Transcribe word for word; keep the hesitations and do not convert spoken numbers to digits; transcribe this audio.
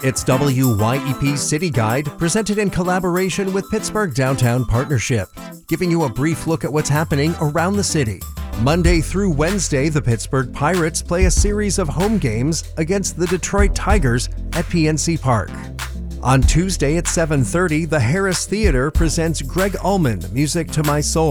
It's W Y E P City Guide, presented in collaboration with Pittsburgh Downtown Partnership, giving you a brief look at what's happening around the city. Monday through Wednesday, the Pittsburgh Pirates play a series of home games against the Detroit Tigers at P N C Park. On Tuesday at seven thirty, the Harris Theater presents Greg Allman, Music to My Soul.